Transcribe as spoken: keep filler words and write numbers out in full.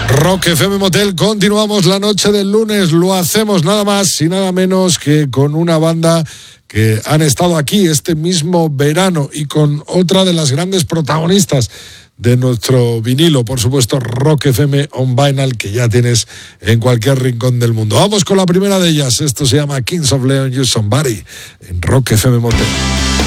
Rock F M Motel, continuamos la noche del lunes, lo hacemos nada más y nada menos que con una banda que han estado aquí este mismo verano y con otra de las grandes protagonistas de nuestro vinilo, por supuesto, Rock F M on Vinyl, que ya tienes en cualquier rincón del mundo. Vamos con la primera de ellas, esto se llama Kings of Leon, You Somebody, en Rock F M Motel.